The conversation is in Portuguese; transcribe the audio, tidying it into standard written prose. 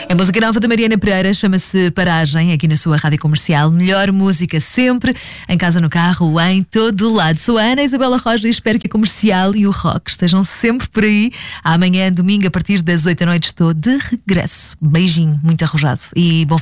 A música nova da Mariana Pereira chama-se Paragem, aqui na sua rádio comercial. Melhor música sempre, em casa, no carro, em todo lado. Sou a Ana Isabela Roja e espero que a comercial e o rock estejam sempre por aí. Amanhã, domingo, a partir das 8 da noite, estou de regresso. Beijinho, muito arrojado e bom